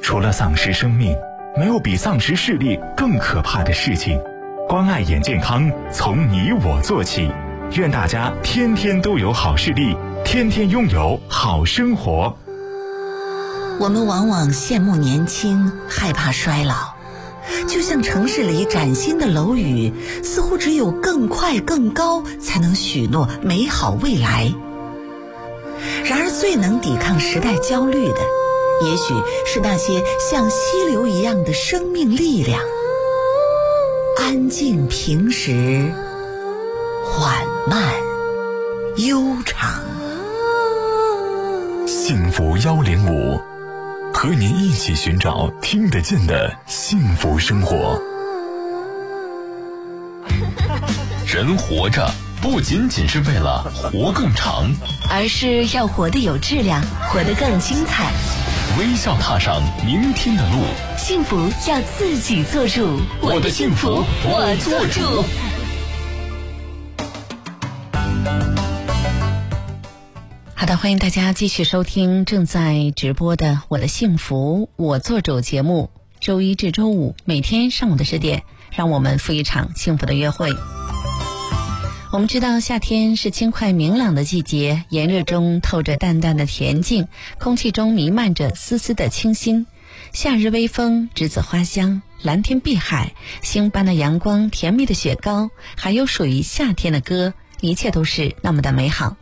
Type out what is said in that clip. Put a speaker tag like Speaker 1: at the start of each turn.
Speaker 1: 除了丧失生命，没有比丧失视力更可怕的事情。关爱眼健康，从你我做起。愿大家天天都有好视力，天天拥有好生活。
Speaker 2: 我们往往羡慕年轻，害怕衰老，就像城市里崭新的楼宇，似乎只有更快更高才能许诺美好未来。然而最能抵抗时代焦虑的，也许是那些像溪流一样的生命力量，安静平实，缓慢悠长。
Speaker 1: 幸福105，和您一起寻找听得见的幸福生活。人活着不仅仅是为了活更长，
Speaker 2: 而是要活得有质量，活得更精彩。
Speaker 1: 微笑踏上明天的路，
Speaker 2: 幸福要自己做主。
Speaker 1: 我的幸福我做主。
Speaker 2: 好的，欢迎大家继续收听正在直播的《我的幸福我做主》节目，周一至周五每天上午的10点，让我们赴一场幸福的约会。我们知道夏天是轻快明朗的季节，炎热中透着淡淡的恬静，空气中弥漫着丝丝的清新。夏日微风，栀子花香，蓝天碧海，星般的阳光，甜蜜的雪糕，还有属于夏天的歌，一切都是那么的美好。